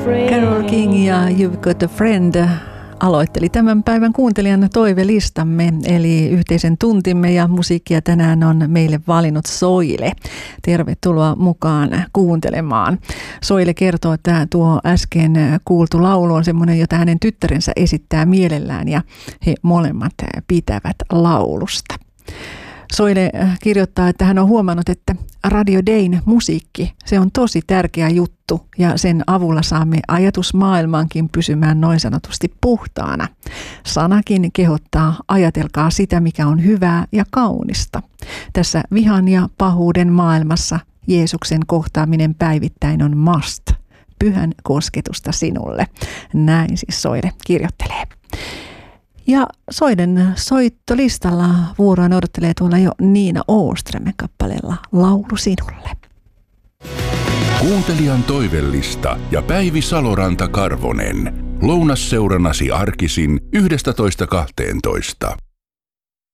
Carole King ja You've Got a Friend aloitteli tämän päivän kuuntelijan toivelistamme, eli yhteisen tuntimme, ja musiikkia tänään on meille valinnut Soile. Tervetuloa mukaan kuuntelemaan. Soile kertoo, että tuo äsken kuultu laulu on semmoinen, jota hänen tyttärensä esittää mielellään, ja he molemmat pitävät laulusta. Soile kirjoittaa, että hän on huomannut, että Radio Dayn musiikki, se on tosi tärkeä juttu, ja sen avulla saamme ajatusmaailmankin pysymään noin sanotusti puhtaana. Sanakin kehottaa, ajatelkaa sitä, mikä on hyvää ja kaunista. Tässä vihan ja pahuuden maailmassa Jeesuksen kohtaaminen päivittäin on must. Pyhän kosketusta sinulle. Näin siis Soile kirjoittelee. Ja Soiden soittolistalla vuoroaan odottelee tuolla jo Niina Åströmin kappaleella Laulu sinulle. Kuuntelijan toivellista ja Päivi Saloranta-Karvonen. Lounasseurannasi arkisin 11.12.